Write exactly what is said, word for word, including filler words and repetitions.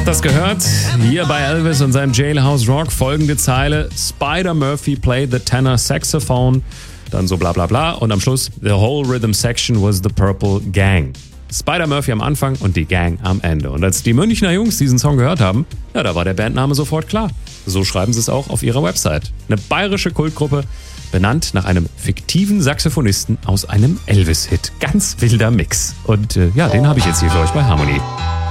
habt das gehört? Hier bei Elvis und seinem Jailhouse Rock folgende Zeile: Spider Murphy played the tenor saxophone. Dann so bla bla bla. Und am Schluss: The whole rhythm section was the Purple Gang. Spider Murphy am Anfang und die Gang am Ende. Und als die Münchner Jungs diesen Song gehört haben, ja, da war der Bandname sofort klar. So schreiben sie es auch auf ihrer Website. Eine bayerische Kultgruppe, benannt nach einem fiktiven Saxophonisten aus einem Elvis-Hit. Ganz wilder Mix. Und äh, ja, den habe ich jetzt hier für euch bei Harmony.